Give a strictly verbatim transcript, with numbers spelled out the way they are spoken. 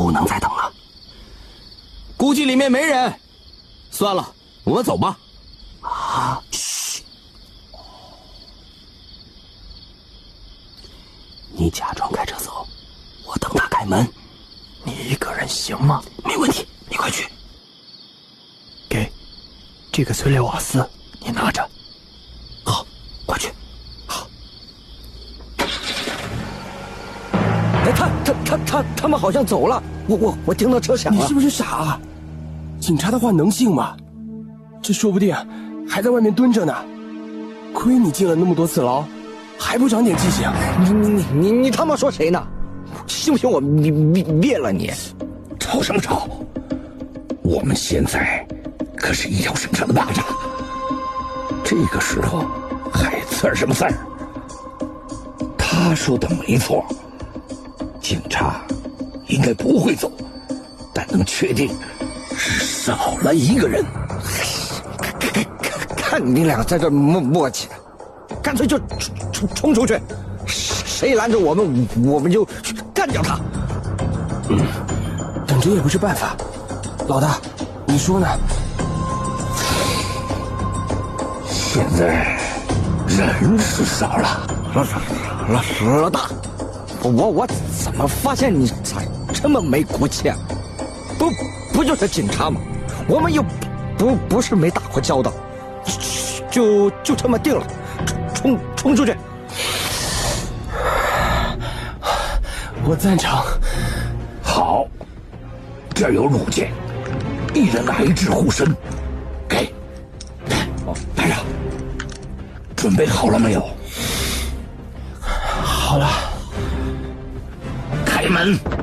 不能再等了。 估计里面没人。算了，我们走吧。 啊，嘘！你假装开车走，我等他开门。 你一个人行吗？ 没问题，你快去。 给，这个催泪瓦斯，你拿着。 好，快去。 好。 哎，他他他他他们好像走了，我我我听到车响了。 你是不是傻啊？警察的话能信吗？这说不定还在外面蹲着呢。亏你进了那么多次牢，还不长点记性？ 你你你你你他妈说谁呢？信不信我灭灭灭了你？ 吵什么吵？我们现在可是一条绳上的蚂蚱，这个时候还刺什么刺儿？他说的没错，警察应该不会走，但能确定是少了一个人。 看看看看你俩在这磨磨叽的，干脆就冲冲冲出去，谁拦着我们，我们就干掉他。 嗯，等着也不是办法。老大，你说呢？ 现在人是少了。 老老老大，我我怎么发现你咋这么没骨气啊？不不就是警察吗？我们又不不是没打过交道，就就这么定了，冲冲出去！ 我赞成。 好，这儿有弩箭，一人拿一支护身，给，带上。准备好了没有？ 好了。 开门。